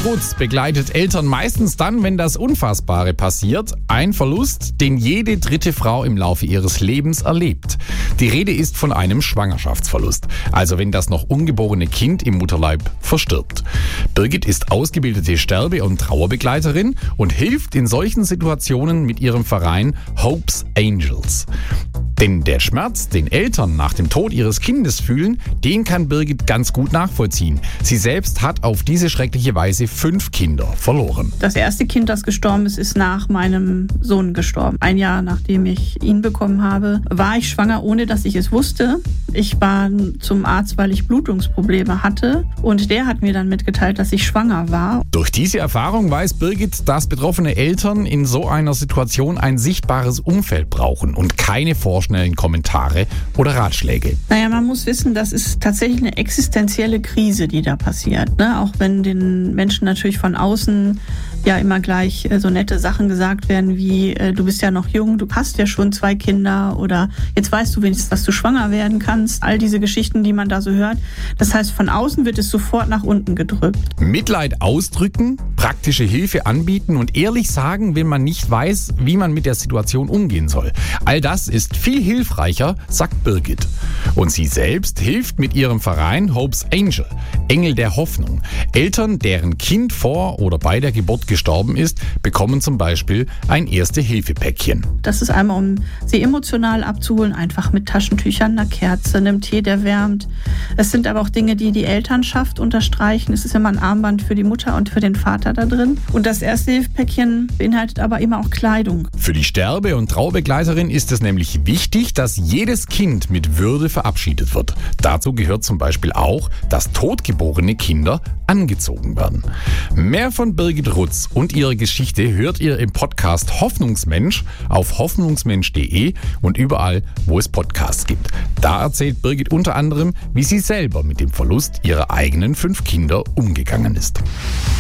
Rutz begleitet Eltern meistens dann, wenn das Unfassbare passiert. Ein Verlust, den jede dritte Frau im Laufe ihres Lebens erlebt. Die Rede ist von einem Schwangerschaftsverlust. Also wenn das noch ungeborene Kind im Mutterleib verstirbt. Birgit ist ausgebildete Sterbe- und Trauerbegleiterin und hilft in solchen Situationen mit ihrem Verein Hope's Angels. Denn der Schmerz, den Eltern nach dem Tod ihres Kindes fühlen, den kann Birgit ganz gut nachvollziehen. Sie selbst hat auf diese schreckliche Weise 5 Kinder verloren. Das erste Kind, das gestorben ist, ist nach meinem Sohn gestorben. 1 Jahr nachdem ich ihn bekommen habe, war ich schwanger, ohne dass ich es wusste. Ich war zum Arzt, weil ich Blutungsprobleme hatte. Und der hat mir dann mitgeteilt, dass ich schwanger war. Durch diese Erfahrung weiß Birgit, dass betroffene Eltern in so einer Situation ein sichtbares Umfeld brauchen und keine vorschnellen Kommentare oder Ratschläge. Naja, man muss wissen, das ist tatsächlich eine existenzielle Krise, die da passiert. Ne? Auch wenn den Menschen natürlich von außen ja immer gleich so nette Sachen gesagt werden wie du bist ja noch jung, du hast ja schon 2 Kinder oder jetzt weißt du wenigstens, dass du schwanger werden kannst. All diese Geschichten, die man da so hört. Das heißt, von außen wird es sofort nach unten gedrückt. Mitleid ausdrücken, praktische Hilfe anbieten und ehrlich sagen, wenn man nicht weiß, wie man mit der Situation umgehen soll. All das ist viel hilfreicher, sagt Birgit. Und sie selbst hilft mit ihrem Verein Hope's Angel, Engel der Hoffnung. Eltern, deren Kind vor oder bei der Geburt gestorben ist, bekommen zum Beispiel ein Erste-Hilfe-Päckchen. Das ist einmal, um sie emotional abzuholen, einfach mit Taschentüchern, einer Kerze, einem Tee, der wärmt. Es sind aber auch Dinge, die die Elternschaft unterstreichen. Es ist immer ein Armband für die Mutter und für den Vater da drin. Und das Erste-Hilfe-Päckchen beinhaltet aber immer auch Kleidung. Für die Sterbe- und Trauerbegleiterin ist es nämlich wichtig, dass jedes Kind mit Würde verabschiedet wird. Dazu gehört zum Beispiel auch, dass totgeborene Kinder angezogen werden. Mehr von Birgit Rutz und ihrer Geschichte hört ihr im Podcast Hoffnungsmensch auf hoffnungsmensch.de und überall, wo es Podcasts gibt. Da erzählt Birgit unter anderem, wie sie selber mit dem Verlust ihrer eigenen 5 Kinder umgegangen ist.